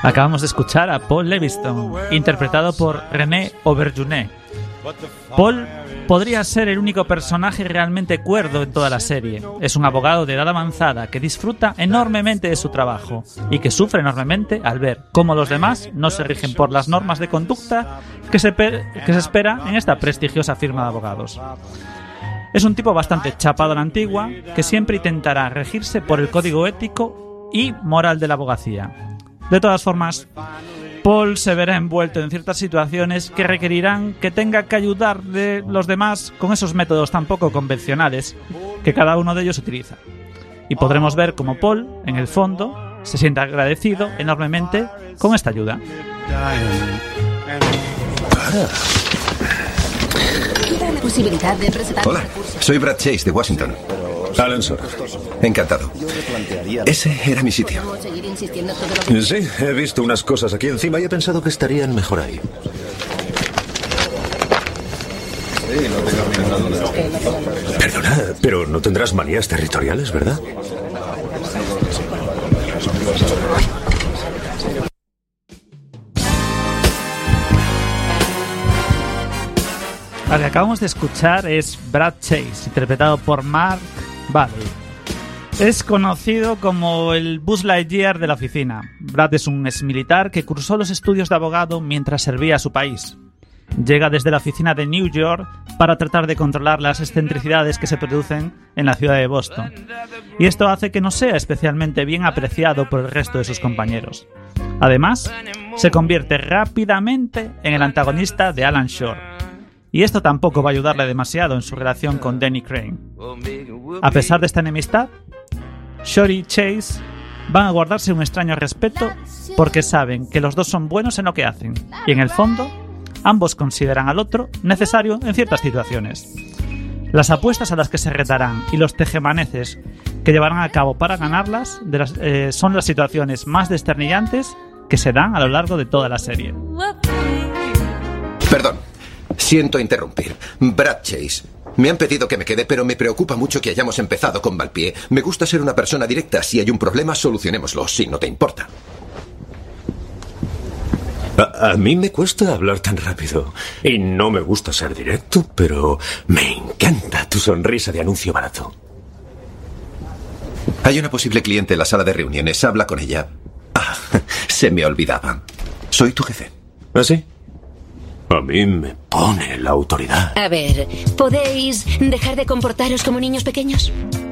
Acabamos de escuchar a Paul Leviston, interpretado por René Auberjonois. Paul podría ser el único personaje realmente cuerdo en toda la serie. Es un abogado de edad avanzada que disfruta enormemente de su trabajo y que sufre enormemente al ver cómo los demás no se rigen por las normas de conducta que se espera en esta prestigiosa firma de abogados. Es un tipo bastante chapado a la antigua que siempre intentará regirse por el código ético y moral de la abogacía. De todas formas, Paul se verá envuelto en ciertas situaciones que requerirán que tenga que ayudar de los demás con esos métodos tan poco convencionales que cada uno de ellos utiliza. Y podremos ver cómo Paul, en el fondo, se siente agradecido enormemente con esta ayuda. Hola, soy Brad Chase de Washington. Alan Sorrell. Encantado. Ese era mi sitio. Sí, he visto unas cosas aquí encima y he pensado que estarían mejor ahí. Perdona, pero no tendrás manías territoriales, ¿verdad? Lo que acabamos de escuchar es Brad Chase, interpretado por Mark Valley. Es conocido como el Buzz Lightyear de la oficina. Brad es un exmilitar que cursó los estudios de abogado mientras servía a su país. Llega desde la oficina de New York para tratar de controlar las excentricidades que se producen en la ciudad de Boston. Y esto hace que no sea especialmente bien apreciado por el resto de sus compañeros. Además, se convierte rápidamente en el antagonista de Alan Shore. Y esto tampoco va a ayudarle demasiado en su relación con Danny Crane. A pesar de esta enemistad, Shore y Chase van a guardarse un extraño respeto porque saben que los dos son buenos en lo que hacen. Y en el fondo, ambos consideran al otro necesario en ciertas situaciones. Las apuestas a las que se retarán y los tejemanejes que llevarán a cabo para ganarlas son las situaciones más desternillantes que se dan a lo largo de toda la serie. Perdón. Siento interrumpir. Brad Chase. Me han pedido que me quede, pero me preocupa mucho que hayamos empezado con mal pie. Me gusta ser una persona directa. Si hay un problema, solucionémoslo, si no te importa. A mí me cuesta hablar tan rápido. Y no me gusta ser directo, pero me encanta tu sonrisa de anuncio barato. Hay una posible cliente en la sala de reuniones. Habla con ella. Ah, se me olvidaba. Soy tu jefe. ¿Ah, sí? A mí me pone la autoridad. A ver, ¿podéis dejar de comportaros como niños pequeños?